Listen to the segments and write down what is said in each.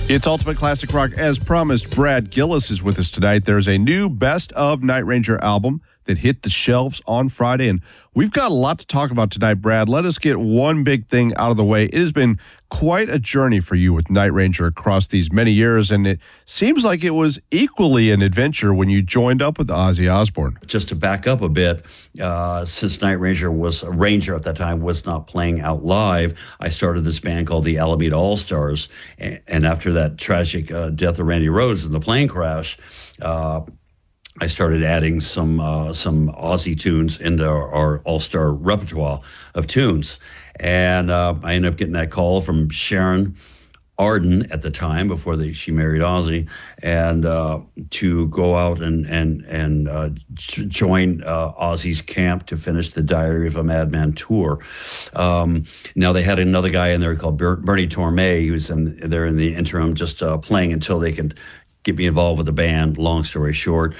It's Ultimate Classic Rock. As promised, Brad Gillis is with us tonight. There's a new Best of Night Ranger album that hit the shelves on Friday, and we've got a lot to talk about tonight, Brad. Let us get one big thing out of the way. It has been quite a journey for you with Night Ranger across these many years, and it seems like it was equally an adventure when you joined up with Ozzy Osbourne. Just to back up a bit, since Night Ranger was a Ranger at that time, was not playing out live, I started this band called the Alameda All-Stars, and after that tragic death of Randy Rhoads in the plane crash, I started adding some Ozzy tunes into our all-star repertoire of tunes. And I ended up getting that call from Sharon Arden at the time, before she married Ozzy, and to go out and join Ozzy's camp to finish the Diary of a Madman tour. Now, they had another guy in there called Bernie Torme. He was there in the interim, just playing until they could get me involved with the band. Long story short,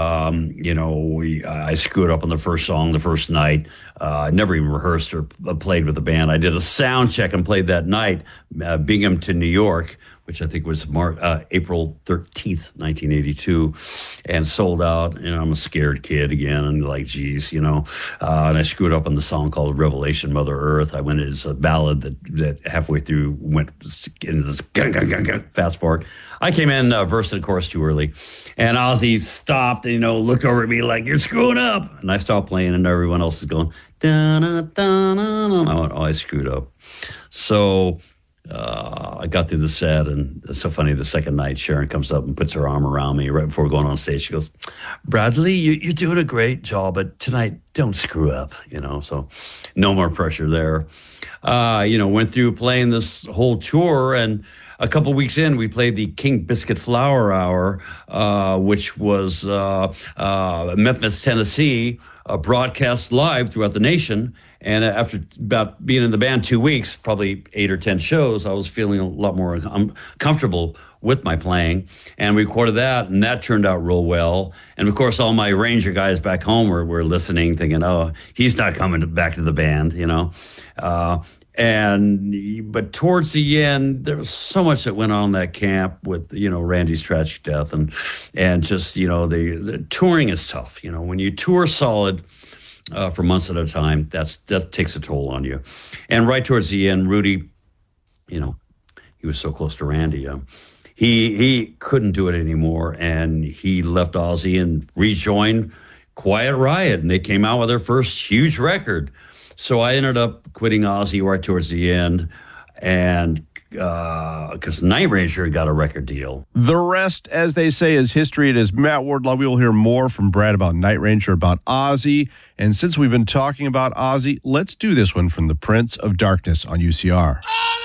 I screwed up on the first song the first night. I never even rehearsed or played with the band. I did a sound check and played that night, Binghamton, New York, which I think was April 13th, 1982, and sold out. I'm a scared kid again, and like, geez, and I screwed up on the song called Revelation, Mother Earth. I went as a ballad that halfway through went into this fast part. I came in, versed the chorus too early, and Ozzy stopped and, looked over at me like, "You're screwing up." And I stopped playing, and everyone else is going, da-da-da-da-da. I went, "Oh, I screwed up." So I got through the set, and it's so funny. The second night, Sharon comes up and puts her arm around me right before going on stage. She goes, "Bradley, you're doing a great job, but tonight, don't screw up." So no more pressure there. Went through playing this whole tour, and a couple weeks in, we played the King Biscuit Flower Hour, which was Memphis, Tennessee, broadcast live throughout the nation. And after about being in the band 2 weeks, probably 8 or 10 shows, I was feeling a lot more comfortable with my playing. And we recorded that, and that turned out real well. And of course, all my Ranger guys back home were listening, thinking, "Oh, he's not coming back to the band," But towards the end, there was so much that went on in that camp with, Randy's tragic death, and just, the touring is tough. When you tour solid for months at a time, that takes a toll on you. And right towards the end, Rudy, he was so close to Randy. He couldn't do it anymore, and he left Ozzy and rejoined Quiet Riot, and they came out with their first huge record. So I ended up quitting Ozzy right towards the end, and because Night Ranger got a record deal. The rest, as they say, is history. It is Matt Wardlaw. We will hear more from Brad about Night Ranger, about Ozzy. And since we've been talking about Ozzy, let's do this one from the Prince of Darkness on UCR.